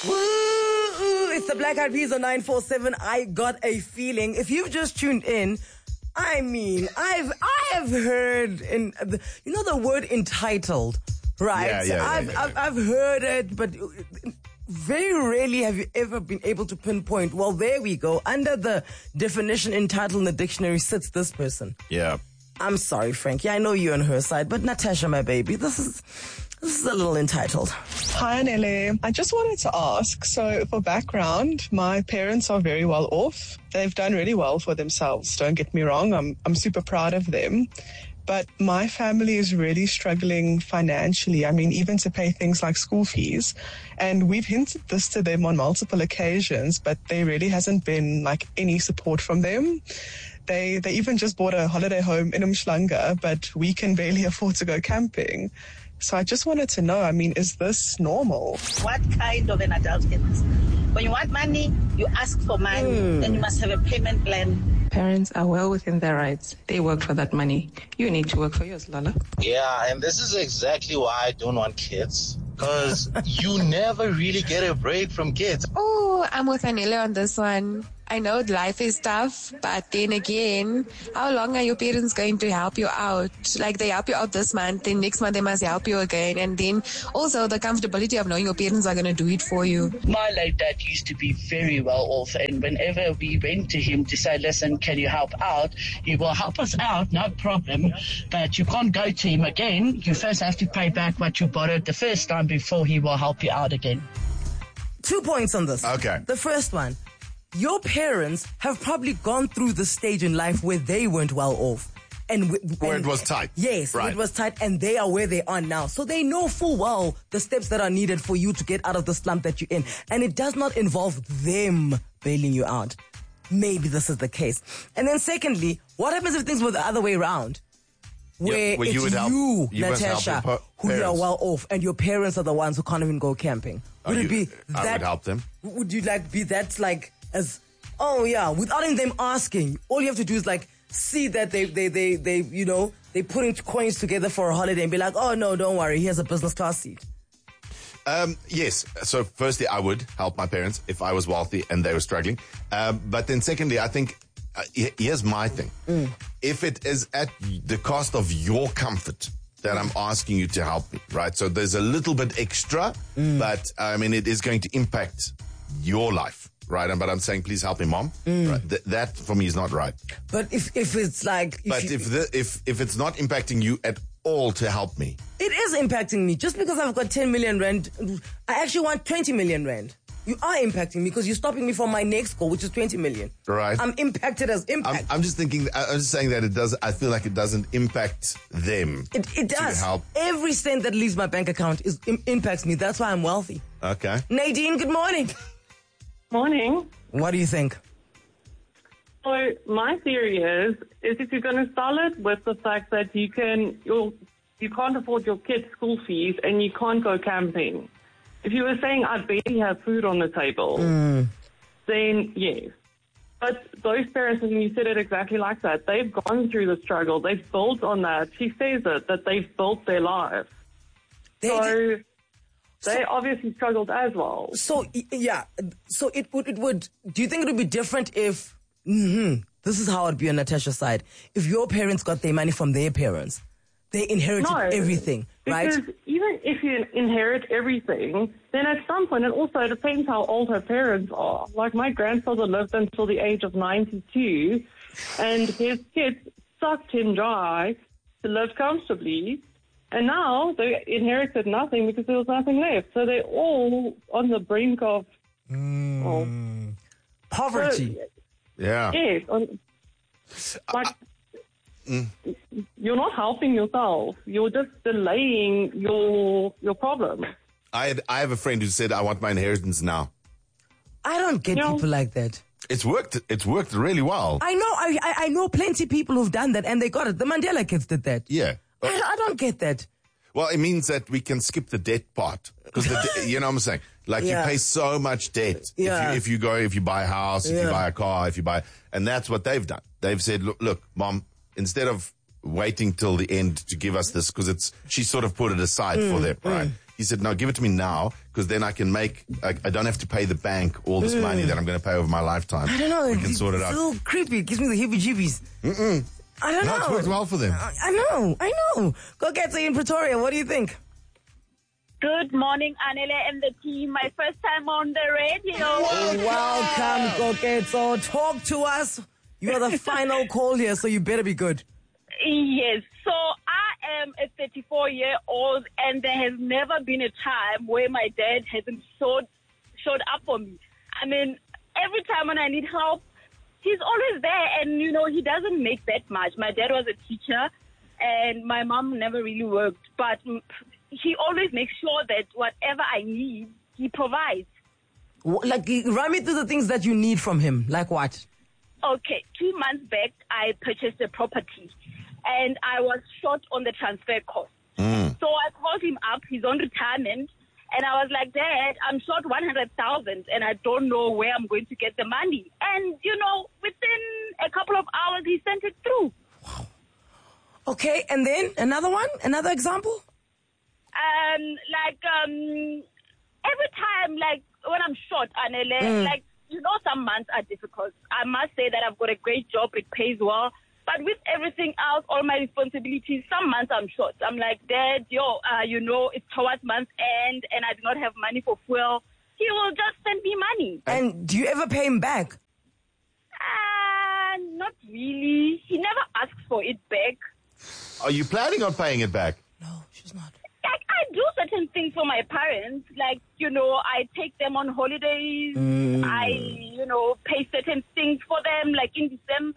Woo! It's the Black Eyed Peas on 947. I got a feeling. If you've just tuned in, I mean, I have heard the word entitled, right? I've heard it, but very rarely have you ever been able to pinpoint. Well, there we go. Under the definition entitled in the dictionary sits this person. Yeah. I'm sorry, Frankie. I know you're on her side, but Natasha, my baby, this is a little entitled. Hi, Anele. I just wanted to ask, so for background, my parents are very well off. They've done really well for themselves. Don't get me wrong. I'm super proud of them. But my family is really struggling financially. I mean, even to pay things like school fees. And we've hinted this to them on multiple occasions, but there really hasn't been like any support from them. They even just bought a holiday home in Umhlanga, but we can barely afford to go camping. So I just wanted to know, I mean, is this normal? What kind of an adult is this? When you want money, you ask for money, then you must have a payment plan. Parents are well within their rights. They work for that money. You need to work for yours, Lola. Yeah, and this is exactly why I don't want kids. Because you never really get a break from kids. Oh, I'm with Anele on this one. I know life is tough, but then again, how long are your parents going to help you out? Like, they help you out this month, then next month they must help you again. And then also the comfortability of knowing your parents are going to do it for you. My late dad used to be very well off, and whenever we went to him to say, listen, can you help out? He will help us out, no problem, but you can't go to him again. You first have to pay back what you borrowed the first time before he will help you out again. 2 points on this. Okay. The first one, your parents have probably gone through the stage in life where they weren't well off. Where it was tight. Yes, right. It was tight, and they are where they are now. So they know full well the steps that are needed for you to get out of the slump that you're in. And it does not involve them bailing you out. Maybe this is the case. And then secondly, what happens if things were the other way around? Where you it's would help, you, must help Natasha, your who are parents. well off, and your parents are the ones who can't even go camping. Would it be that? I would help them. Would you be that as, oh yeah, without them asking, all you have to do is see that they putting coins together for a holiday and be like, oh no, don't worry, here's a business class seat. Yes. So firstly, I would help my parents if I was wealthy and they were struggling. But then secondly, I think, here's my thing. If it is at the cost of your comfort that I'm asking you to help me, right? So there's a little bit extra, but I mean, it is going to impact your life, right? But I'm saying, please help me, Mom. Right? That for me is not right. But if it's if it's not impacting you at all to help me, it is impacting me. Just because I've got 10 million rand, I actually want 20 million rand. You are impacting me because you're stopping me from my next goal, which is 20 million. Right. I'm impacted as impact. I'm just saying that it does. I feel like it doesn't impact them. It does. To help. Every cent that leaves my bank account impacts me. That's why I'm wealthy. Okay. Nadine, good morning. Morning. What do you think? So my theory is if you're going to sell it with the fact that you can't afford your kids' school fees and you can't go camping. If you were saying I barely have food on the table, then yes. But those parents, and you said it exactly like that, they've gone through the struggle. They've built on that. She says it, that they've built their lives. They obviously struggled as well. So, yeah. So it would, do you think it would be different if, this is how it would be on Natasha's side, if your parents got their money from their parents? They inherited everything, right? Because even if you inherit everything, then at some point, it also depends how old her parents are. Like my grandfather lived until the age of 92, and his kids sucked him dry to live comfortably. And now they inherited nothing because there was nothing left. So they're all on the brink of poverty. Yeah. Yes. You're not helping yourself. You're just delaying your problem. I have a friend who said, I want my inheritance now. I don't get people like that. It's worked really well. I know. I know plenty of people who've done that and they got it. The Mandela kids did that. Yeah. I don't get that. Well, it means that we can skip the debt part. Because, you know what I'm saying? Like, you pay so much debt. Yeah. If you buy a house, if you buy a car, and that's what they've done. They've said, look, Mom, instead of waiting till the end to give us this, because she sort of put it aside for them, right? He said, no, give it to me now, because then I don't have to pay the bank all this money that I'm going to pay over my lifetime. I don't know. We can sort it out. It's a little creepy. It gives me the heebie-jeebies. I don't know. It's worked well for them. I know. Go get to in Pretoria. What do you think? Good morning, Anele and the team. My first time on the radio. Welcome, Koketso. Talk to us. You are the final call here, so you better be good. Yes. So I am a 34-year-old, and there has never been a time where my dad hasn't showed up for me. I mean, every time when I need help, he's always there, and, he doesn't make that much. My dad was a teacher, and my mom never really worked, but he always makes sure that whatever I need, he provides. Like, run me through the things that you need from him. Like what? Okay, 2 months back, I purchased a property, and I was short on the transfer cost. So I called him up. He's on retirement, and I was like, Dad, I'm short 100,000, and I don't know where I'm going to get the money. And, within a couple of hours, he sent it through. Wow. Okay, and then another one? Another example? Every time, when I'm short, Anele, some months are difficult. I must say that I've got a great job. It pays well. But with everything else, all my responsibilities, some months I'm short. I'm like, Dad, it's towards month's end and I do not have money for fuel. He will just send me money. And do you ever pay him back? Not really. He never asks for it back. Are you planning on paying it back? No, she's not. I do certain things for my parents. I take them on holidays. I, pay certain things for them. Like in December,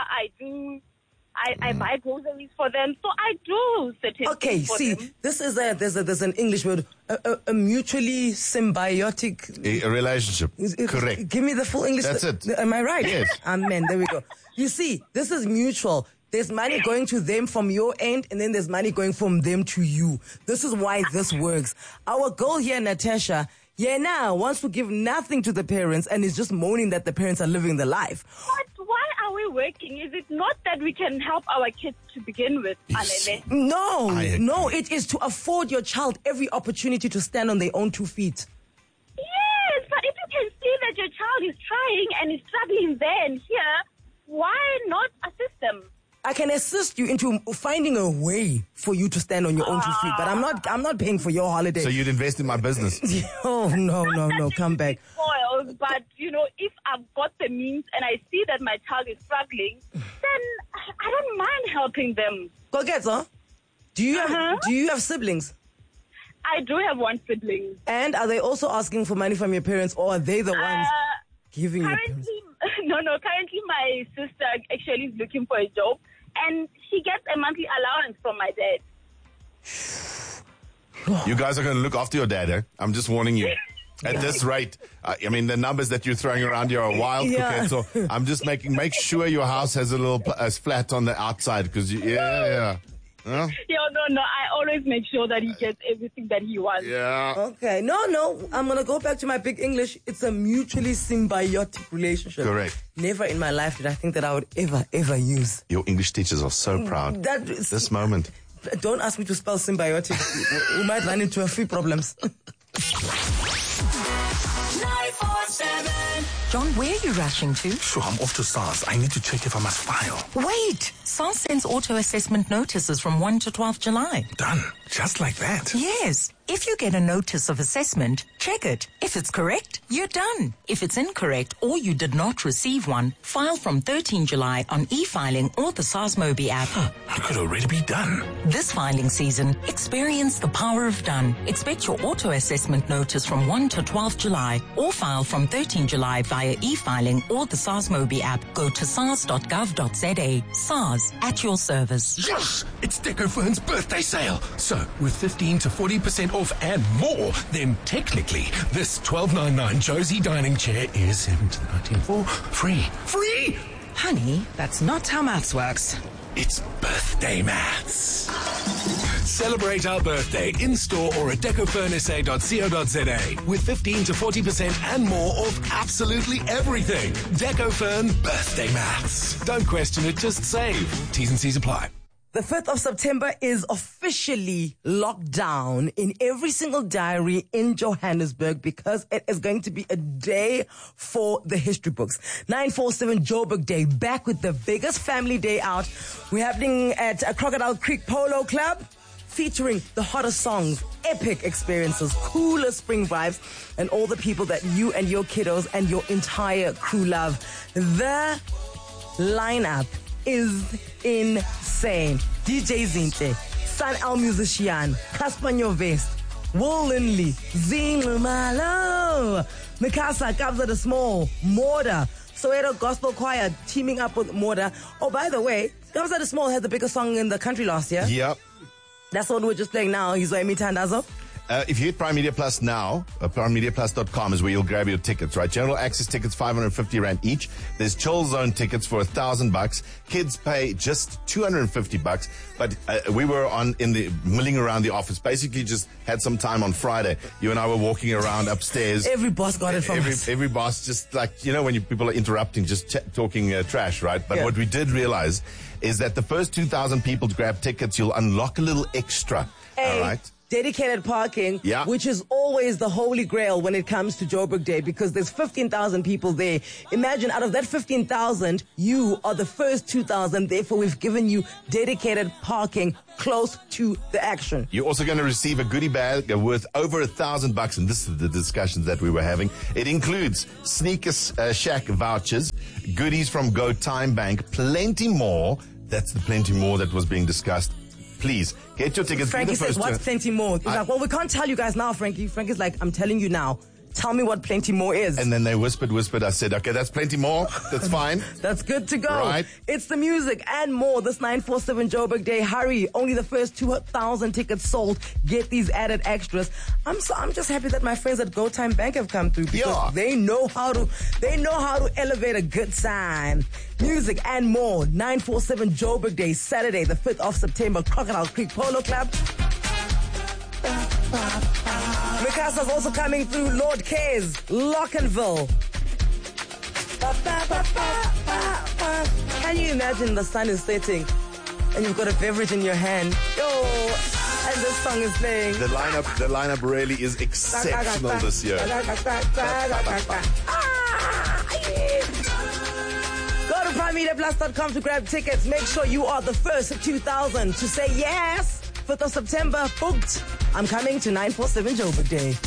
I buy groceries for them. So I do certain things for them. Okay, see, this is there's an English word, a mutually symbiotic a relationship. Correct. Give me the full English. That's it. Am I right? Yes. Amen. There we go. You see, this is mutual. There's money going to them from your end, and then there's money going from them to you. This is why this works. Our girl here, Natasha, now wants to give nothing to the parents and is just moaning that the parents are living the life. But why are we working? Is it not that we can help our kids to begin with, Anele? No, it is to afford your child every opportunity to stand on their own 2 feet. Yes, but if you can see that your child is trying and is struggling there and here, why not assist them? I can assist you into finding a way for you to stand on your own 2 feet, but I'm not paying for your holiday. So you'd invest in my business? Oh, no, come back. Spoiled, but, if I've got the means and I see that my child is struggling, then I don't mind helping them. Go get, sir. Do you have siblings? I do have one sibling. And are they also asking for money from your parents, or are they the ones giving you? Currently my sister actually is looking for a job, and she gets a monthly allowance from my dad. You guys are going to look after your dad, eh? I'm just warning you. At this rate, the numbers that you're throwing around here are wild. Okay, so I'm just make sure your house has a little flat on the outside, because Huh? No. I always make sure that he gets everything that he wants. Yeah. Okay. No. I'm going to go back to my big English. It's a mutually symbiotic relationship. Correct. Never in my life did I think that I would ever use. Your English teachers are so proud. This moment. Don't ask me to spell symbiotic. We might run into a few problems. 947. John, where are you rushing to? Sure, I'm off to SARS. I need to check if I must file. Wait! SARS sends auto-assessment notices from 1 to 12 July. Done. Just like that? Yes. If you get a notice of assessment, check it. If it's correct, you're done. If it's incorrect or you did not receive one, file from 13 July on e-filing or the SARS Mobi app. I could already be done. This filing season, experience the power of done. Expect your auto-assessment notice from 1 to 12 July or file from 13 July via e-filing or the SARS Mobi app. Go to sars.gov.za. SARS, at your service. Yes! It's Decofern's birthday sale. So, with 15 to 40% off and more, then technically, this $12.99 Josie dining chair is $17.94 free. Free! Honey, that's not how maths works. It's birthday maths. Celebrate our birthday in-store or at decofurnsa.co.za with 15 to 40% and more off absolutely everything. Decofern birthday maths. Don't question it, just save. T's and C's apply. The 5th of September is officially locked down in every single diary in Johannesburg because it is going to be a day for the history books. 947 Joburg Day, back with the biggest family day out. We're happening at Crocodile Creek Polo Club, featuring the hottest songs, epic experiences, coolest spring vibes, and all the people that you and your kiddos and your entire crew love. The lineup is insane. DJ Zinhle, Sun L Musician, Casper Nyovest, Will Lindley, Zing Malo, Mikasa, Kabza the Small, Morda, Soweto Gospel Choir teaming up with Morda. Oh, by the way, Kabza the Small had the biggest song in the country last year. Yep. That's what we're just playing now. He's Amy Tandazo. If you hit Prime Media Plus now, primemediaplus.com is where you'll grab your tickets, right? General access tickets, 550 Rand each. There's Chill Zone tickets for $1,000. Kids pay just $250. But we were milling around the office. Basically just had some time on Friday. You and I were walking around upstairs. Every boss got it from us. Every boss just like, when people are interrupting, just talking trash, right? But what we did realize is that the first 2,000 people to grab tickets, you'll unlock a little extra. All right? Dedicated parking, which is always the holy grail when it comes to Joburg Day because there's 15,000 people there. Imagine out of that 15,000, you are the first 2,000. Therefore, we've given you dedicated parking close to the action. You're also going to receive a goodie bag worth over $1,000, and this is the discussions that we were having. It includes Sneaker Shack vouchers, goodies from Go Time Bank, plenty more. That's the plenty more that was being discussed. Please, get your tickets. Frankie says, what's plenty more? He's like, well, we can't tell you guys now, Frankie. Frankie's like, I'm telling you now. Tell me what plenty more is. And then they whispered. I said, okay, that's plenty more. That's fine. That's good to go. Right. It's the music and more. This 947 Joburg Day. Hurry. Only the first 2,000 tickets sold. Get these added extras. I'm just happy that my friends at Go Time Bank have come through because they know how to elevate a good time. Music and more. 947 Joburg Day, Saturday, the 5th of September, Crocodile Creek Polo Club. Mikasa's also coming through. Lord Cares, Lockenville. Can you imagine the sun is setting and you've got a beverage in your hand? And this song is playing. The lineup really is exceptional this year. Go to primemediaplus.com to grab tickets. Make sure you are the first 2,000 to say yes. 5th of September, booked. I'm coming to 947 Joburg Day.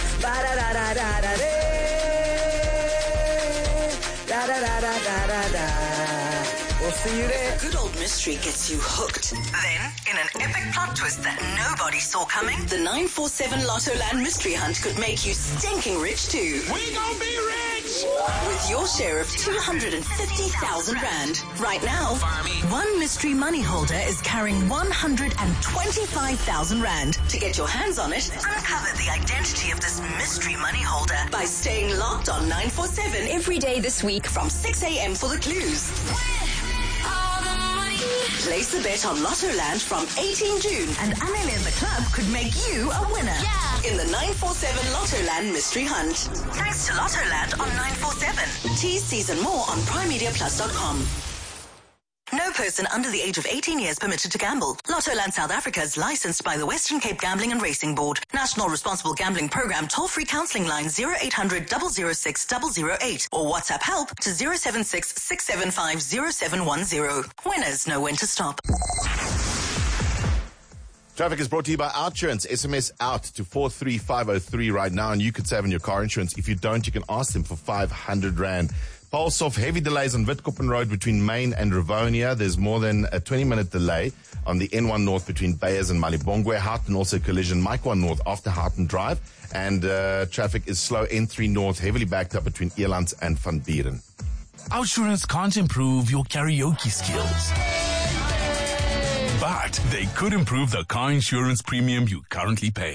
We'll see you there. Good old mystery gets you hooked. Then, in an epic plot twist that nobody saw coming, the 947 Lotto Land Mystery Hunt could make you stinking rich too. We gon' be rich! With your share of 250,000 Rand. Right now, one mystery money holder is carrying 125,000 Rand. To get your hands on it, uncover the identity of this mystery money holder by staying locked on 947 every day this week from 6 a.m. for the clues. Place a bet on Lotto Land from 18 June and Anele and the club could make you a winner in the 947 Lotto Land Mystery Hunt. Thanks to Lotto Land on 947. Tease season more on primemediaplus.com. No person under the age of 18 years permitted to gamble. Lotto Land South Africa is licensed by the Western Cape Gambling and Racing Board. National Responsible Gambling Program toll-free counselling line 0800 006 008 or WhatsApp help to 076 675 0710. Winners know when to stop. Traffic is brought to you by Outsurance. SMS out to 43503 right now and you could save on your car insurance. If you don't, you can ask them for 500 Rand. Pulse off, heavy delays on Witkoppen Road between Main and Rivonia. There's more than a 20-minute delay on the N1 North between Bayers and Malibongwe. Houghton also collision. Mike 1 North after Houghton Drive. And traffic is slow N3 North, heavily backed up between Elands and Van Buren. Outsurance can't improve your karaoke skills, but they could improve the car insurance premium you currently pay.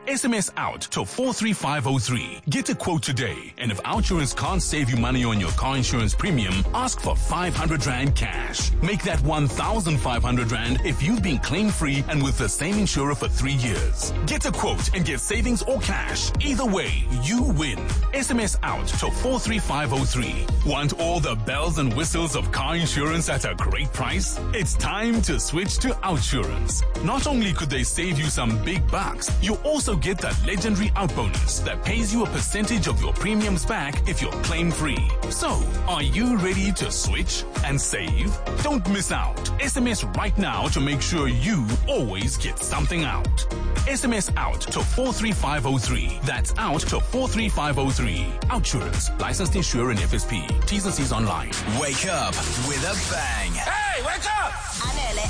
SMS out to 43503. Get a quote today. And if OUTsurance can't save you money on your car insurance premium, ask for 500 Rand cash. Make that 1,500 Rand if you've been claim-free and with the same insurer for 3 years. Get a quote and get savings or cash. Either way, you win. SMS out to 43503. Want all the bells and whistles of car insurance at a great price? It's time to switch to OUTsurance. Not only could they save you some big bucks, you also get that legendary out bonus that pays you a percentage of your premiums back if you're claim-free. So, are you ready to switch and save? Don't miss out. SMS right now to make sure you always get something out. SMS out to 43503. That's out to 43503. OUTsurance. Licensed insurer and FSP. T's and C's online. Wake up with a bang. Hey, wake up!